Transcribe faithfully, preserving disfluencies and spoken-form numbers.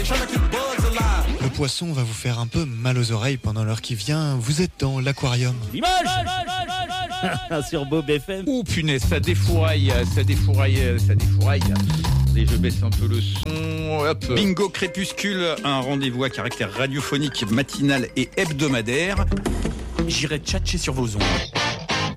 Le poisson va vous faire un peu mal aux oreilles pendant l'heure qui vient. Vous êtes dans l'aquarium. L'image sur Beau B F M. Oh punaise, ça défouraille, ça défouraille, ça défouraille. Et je baisse un peu le son. Hop. Bingo Crépuscule, un rendez-vous à caractère radiophonique, matinal et hebdomadaire. J'irai tchatcher sur vos ondes.